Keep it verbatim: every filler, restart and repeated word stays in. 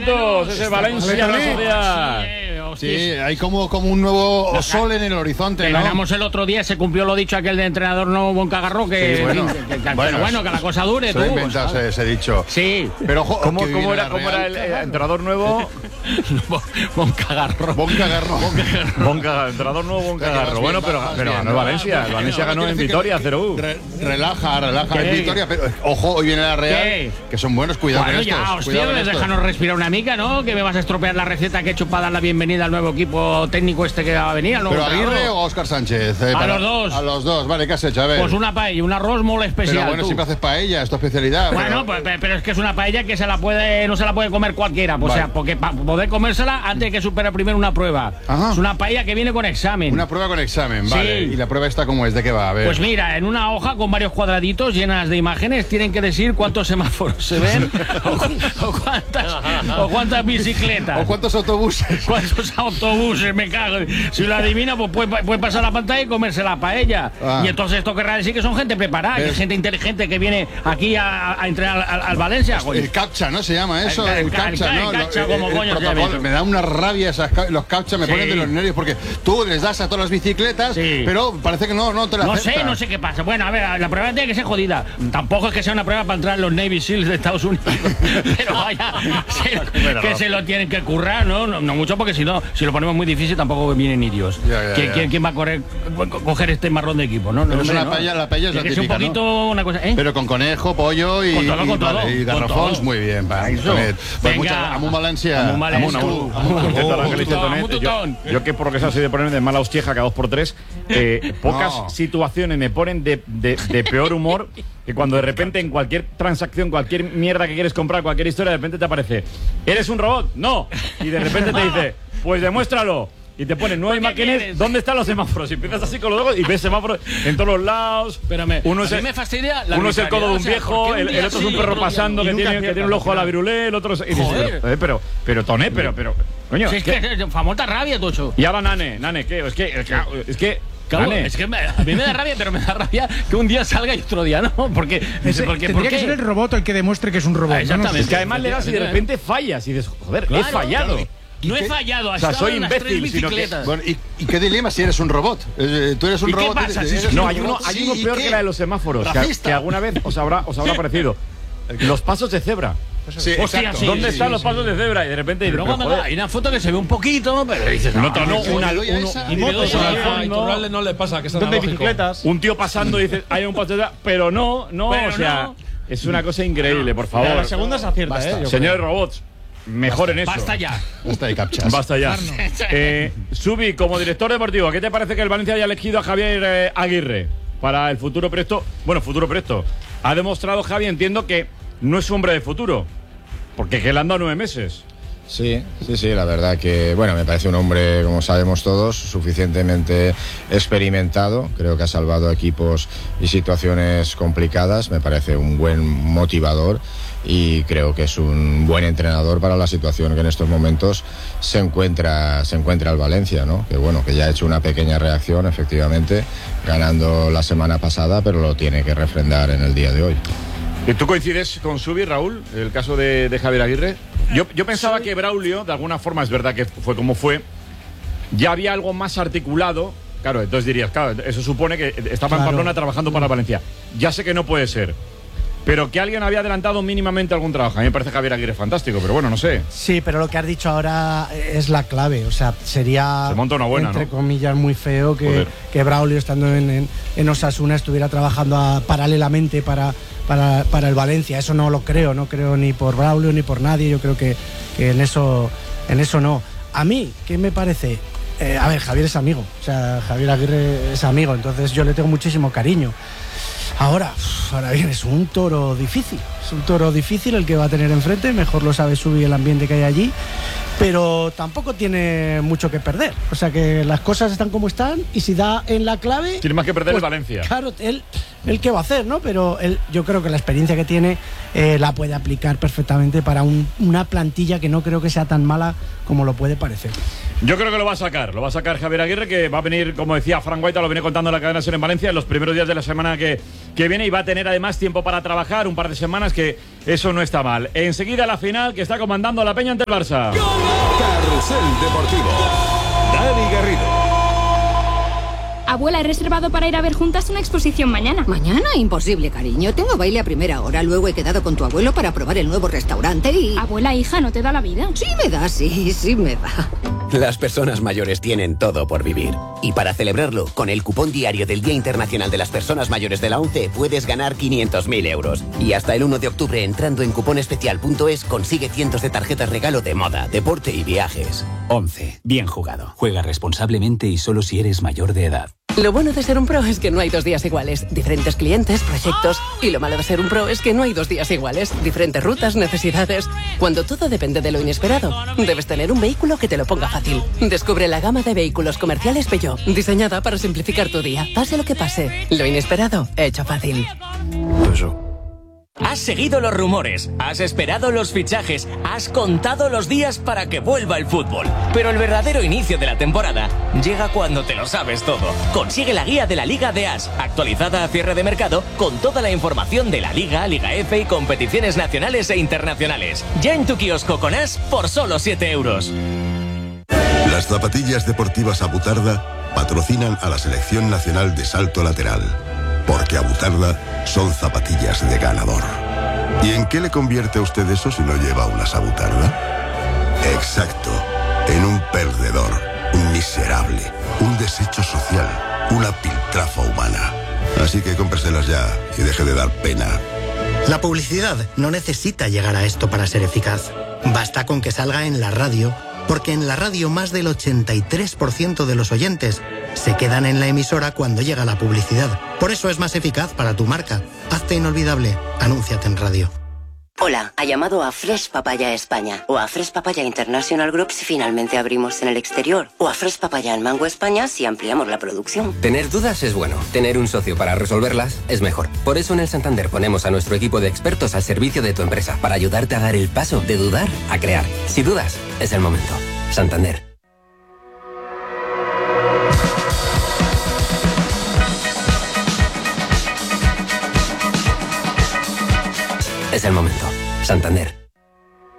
minutos. Es el Valencia, la sociedad. Sí, hay como, como un nuevo sol en el horizonte, ¿no? Ganamos el otro día, se cumplió lo dicho aquel de entrenador no Boncagarro, que, sí, bueno, que, que, que bueno, bueno, que la cosa dure, se tú. inventas ese dicho. Sí. Pero ojo, ¿Cómo, cómo, era, ¿cómo era el eh, entrenador nuevo? Boncagarro. Boncagarro. Boncagarro. Entrenador nuevo Boncagarro. Bueno, pero, pero ganó el Valencia. El Valencia ganó en Vitoria, cero uno. Re, relaja, relaja en Vitoria, pero ojo, hoy viene la Real, ¿qué? Que son buenos, cuidado bueno, con estos. Ya, hostia, déjanos respirar una mica, ¿no? Que me vas a estropear la receta que he hecho para dar la bienvenida al nuevo equipo técnico este que va a venir. ¿Pero a Aguirre o a Óscar Sánchez? Eh, a para, los dos. A los dos, vale, ¿qué has hecho? A ver. Pues una paella, un arroz muy especial. Pero bueno, tú. siempre haces paella, es tu especialidad. Bueno, pero... Pues, pero es que es una paella que se la puede, no se la puede comer cualquiera. Pues, vale. O sea, porque para poder comérsela antes que supera primero una prueba. Ajá. Es una paella que viene con examen. Una prueba con examen, vale. Sí. ¿Y la prueba esta cómo es? ¿De qué va? A ver. Pues mira, en una hoja con varios cuadraditos llenas de imágenes tienen que decir cuántos semáforos se ven o, o, cuántas, o cuántas bicicletas. O cuántos autobuses. ¿Cuántos autobuses? Me cago. Si lo adivina, pues puede, puede pasar la pantalla y comerse la paella. Ah. Y entonces esto querrá decir que son gente preparada, que es gente inteligente que viene aquí a, a entrenar al, al Valencia. El captcha, ¿no? Se llama eso, el, el, el captcha, el, ¿no? El captcha, como el, coño el me da una rabia esas, los captcha, me sí. ponen de los nervios porque tú les das a todas las bicicletas, sí. pero parece que no, no te la No acepta. sé, no sé qué pasa. Bueno, a ver, la prueba tiene que ser jodida. Tampoco es que sea una prueba para entrar en los Navy Seals de Estados Unidos. Pero vaya, se, que se lo tienen que currar, ¿no? No, no mucho, porque si no, si lo ponemos muy difícil, tampoco vienen indios. Ya, ya, ¿Quién, ya. ¿Quién, ¿Quién va a correr, coger este marrón de equipo? No, pero no, es hombre, una no. paella, la paella es la típica, típica, un poquito ¿no? una cosa, ¿eh? Pero con conejo, pollo y, con todo, y, con todo, vale, y garrafons, muy bien. Va, pues mucha, amun Valencia. Amun Valencia. Amun, amun. Yo que por lo que sea soy de ponerme de mala hostieja cada dos por tres, eh, pocas no. situaciones me ponen de, de, de peor humor que cuando de repente en cualquier transacción, cualquier mierda que quieres comprar, cualquier historia, de repente te aparece, ¿eres un robot? No. Y de repente te dice, pues demuéstralo. Y te ponen nueve imágenes, quieres? ¿Dónde están los semáforos? Y empiezas así con los ojos y ves semáforos en todos los lados. Pero me, uno es a el, mí me fastidia la uno es el codo de un o sea, viejo, un el, el otro sí, es un perro pasando que tiene, que tiene un ojo a la virulé, el otro es... Y dices, pero, pero, pero, Toné, pero, pero... Coño, si es que, que famosa rabia, Tocho. Y ahora Nane, Nane, ¿qué? Es que... Es que... Es que Claro, es que me, a mí me da rabia, pero me da rabia que un día salga y otro día no. Porque, Ese, porque tendría ¿por qué? que ser el robot el que demuestre que es un robot. Ah, exactamente. ¿no? Es que además le das y de repente fallas y dices, joder, claro, he fallado. Claro. No he fallado, o sea, soy imbécil, sino que... Bueno, ¿y, ¿y qué dilema si eres un robot? Eh, tú eres un ¿Y robot. qué pasa? Eres, eres no, un hay uno, robot, hay sí, uno peor que la de los semáforos, que, que alguna vez os habrá, os habrá parecido. Los pasos de cebra. Sí, Hostia, sí, ¿Dónde sí, están sí, los pasos sí. de cebra? Y de repente... Pero luego pero, hay una foto que se ve un poquito, pero dices... No, no, no, una, uno, uno, y motos al fondo. No le pasa, que es ¿dónde hay bicicletas? Un tío pasando y dice, hay un paso de cebra, pero no, no, pero o sea... No. Es una cosa increíble, por favor. La segunda se acierta, Basta. ¿eh? Señores robots, mejor en eso. Basta ya. Basta de captchas. Basta ya. eh, Subi, como director deportivo, ¿qué te parece que el Valencia haya elegido a Javier eh, Aguirre para el futuro presto? Bueno, futuro presto. Ha demostrado Javi, entiendo que no es hombre de futuro, porque que le han dado nueve meses. Sí, sí, sí, la verdad que, bueno, me parece un hombre, como sabemos todos, suficientemente experimentado. Creo que ha salvado equipos y situaciones complicadas. Me parece un buen motivador y creo que es un buen entrenador para la situación que en estos momentos se encuentra, se encuentra el Valencia, ¿no? Que bueno, que ya ha hecho una pequeña reacción, efectivamente, ganando la semana pasada, pero lo tiene que refrendar en el día de hoy. ¿Y tú coincides con Subi, Raúl, el caso de, de Javier Aguirre? Yo, yo pensaba que Braulio, de alguna forma, es verdad que fue como fue, ya había algo más articulado. Claro, entonces dirías, claro, eso supone que estaba en Claro. Pamplona trabajando para Valencia. Ya sé que no puede ser, pero que alguien había adelantado mínimamente algún trabajo. A mí me parece Javier Aguirre fantástico, pero bueno, no sé. Sí, pero lo que has dicho ahora es la clave. O sea, sería, Se monta una buena, entre ¿no? comillas, muy feo que, que Braulio, estando en, en, en Osasuna, estuviera trabajando a, paralelamente para, para, para el Valencia. Eso no lo creo, no creo ni por Braulio ni por nadie. Yo creo que, que en eso, en eso no. A mí, ¿qué me parece? Eh, a ver, Javier es amigo. O sea, Javier Aguirre es amigo, entonces yo le tengo muchísimo cariño. Ahora, ahora bien, es un toro difícil, es un toro difícil el que va a tener enfrente, mejor lo sabe Subi el ambiente que hay allí, pero tampoco tiene mucho que perder, o sea que las cosas están como están y si da en la clave... Tiene más que perder pues, el Valencia. Claro, él, él qué va a hacer, ¿no? Pero él, yo creo que la experiencia que tiene eh, la puede aplicar perfectamente para un, una plantilla que no creo que sea tan mala como lo puede parecer. Yo creo que lo va a sacar, lo va a sacar Javier Aguirre, que va a venir, como decía Frank Guaita, lo viene contando en la cadena SER en Valencia, en los primeros días de la semana que, que viene, y va a tener además tiempo para trabajar, un par de semanas que eso no está mal. Enseguida la final que está comandando la Peña ante el Barça. Carrusel Deportivo. Dani Garrido. Abuela, he reservado para ir a ver juntas una exposición mañana. ¿Mañana? Imposible, cariño. Tengo baile a primera hora. Luego he quedado con tu abuelo para probar el nuevo restaurante y... Abuela, hija, ¿no te da la vida? Sí me da, sí, sí me da. Las personas mayores tienen todo por vivir. Y para celebrarlo, con el cupón diario del Día Internacional de las Personas Mayores de la ONCE puedes ganar quinientos mil euros. Y hasta el uno de octubre, entrando en cuponespecial punto es, consigue cientos de tarjetas regalo de moda, deporte y viajes. ONCE. Bien jugado. Juega responsablemente y solo si eres mayor de edad. Lo bueno de ser un pro es que no hay dos días iguales. Diferentes clientes, proyectos. Y lo malo de ser un pro es que no hay dos días iguales. Diferentes rutas, necesidades. Cuando todo depende de lo inesperado, debes tener un vehículo que te lo ponga fácil. Descubre la gama de vehículos comerciales Peugeot, diseñada para simplificar tu día. Pase lo que pase, lo inesperado, hecho fácil. Peugeot. Has seguido los rumores, has esperado los fichajes, has contado los días para que vuelva el fútbol. Pero el verdadero inicio de la temporada llega cuando te lo sabes todo. Consigue la guía de la Liga de As, actualizada a cierre de mercado, con toda la información de la Liga, Liga F y competiciones nacionales e internacionales. Ya en tu kiosco con As por solo siete euros. Las zapatillas deportivas Abutarda patrocinan a la Selección Nacional de Salto Lateral. Porque Abutarda son zapatillas de ganador. ¿Y en qué le convierte a usted eso si no lleva unas Abutarda? Exacto, en un perdedor, un miserable, un desecho social, una piltrafa humana. Así que cómpreselas ya y deje de dar pena. La publicidad no necesita llegar a esto para ser eficaz. Basta con que salga en la radio, porque en la radio más del ochenta y tres por ciento de los oyentes se quedan en la emisora cuando llega la publicidad. Por eso es más eficaz para tu marca. Hazte inolvidable. Anúnciate en radio. Hola, ha llamado a Fresh Papaya España o a Fresh Papaya International Group si finalmente abrimos en el exterior o a Fresh Papaya en Mango España si ampliamos la producción. Tener dudas es bueno, tener un socio para resolverlas es mejor. Por eso en el Santander ponemos a nuestro equipo de expertos al servicio de tu empresa para ayudarte a dar el paso de dudar a crear. Si dudas, es el momento. Santander. Es el momento. Santander.